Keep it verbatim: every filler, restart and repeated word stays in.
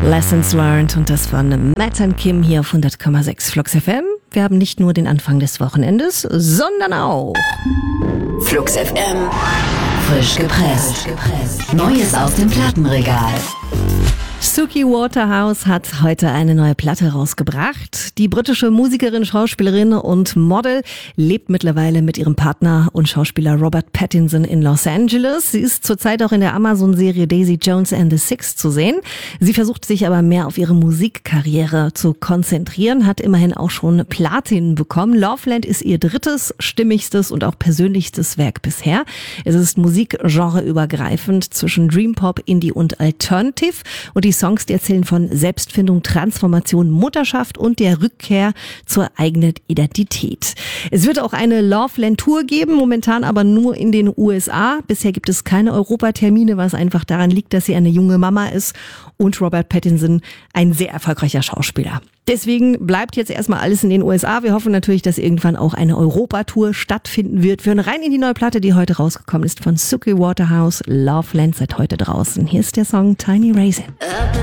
Lessons Learned und das von Matt und Kim hier auf hundert Komma sechs Flux F M. Wir haben nicht nur den Anfang des Wochenendes, sondern auch Flux F M. Frisch gepresst. Neues aus dem Plattenregal. Suki Waterhouse hat heute eine neue Platte rausgebracht. Die britische Musikerin, Schauspielerin und Model lebt mittlerweile mit ihrem Partner und Schauspieler Robert Pattinson in Los Angeles. Sie ist zurzeit auch in der Amazon-Serie Daisy Jones and the Six zu sehen. Sie versucht sich aber mehr auf ihre Musikkarriere zu konzentrieren, hat immerhin auch schon Platin bekommen. Loveland ist ihr drittes, stimmigstes und auch persönlichstes Werk bisher. Es ist musikgenreübergreifend zwischen Dreampop, Indie und Alternative und die Songs, die erzählen von Selbstfindung, Transformation, Mutterschaft und der Rückkehr zur eigenen Identität. Es wird auch eine Loveland-Tour geben, momentan aber nur in den U S A. Bisher gibt es keine Europatermine, was einfach daran liegt, dass sie eine junge Mama ist und Robert Pattinson ein sehr erfolgreicher Schauspieler. Deswegen bleibt jetzt erstmal alles in den U S A. Wir hoffen natürlich, dass irgendwann auch eine Europatour stattfinden wird. Wir hören rein in die neue Platte, die heute rausgekommen ist von Suki Waterhouse, Loveland, seit heute draußen. Hier ist der Song Tiny Raisin.